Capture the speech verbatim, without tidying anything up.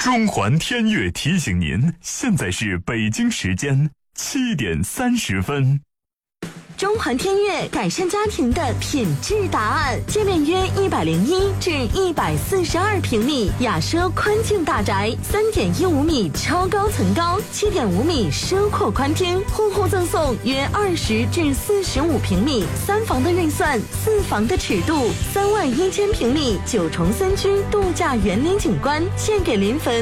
中环天悦提醒您，现在是北京时间七点三十分。 中环天悦改善家庭的品质答案，界面约一百零一至一百四十二平米，雅奢宽境大宅，三点一五米超高层高，七点五米奢阔宽厅，户户赠送约二十至四十五平米三房的预算，四房的尺度，三万一千平米九重三居度假园林景观，献给临汾